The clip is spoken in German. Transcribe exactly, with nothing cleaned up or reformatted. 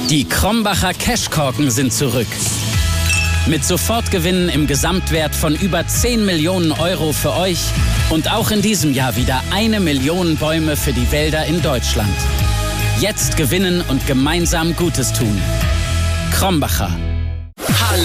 Die Krombacher Cashkorken sind zurück. Mit Sofortgewinnen im Gesamtwert von über zehn Millionen Euro für euch und auch in diesem Jahr wieder eine Million Bäume für die Wälder in Deutschland. Jetzt gewinnen und gemeinsam Gutes tun. Krombacher.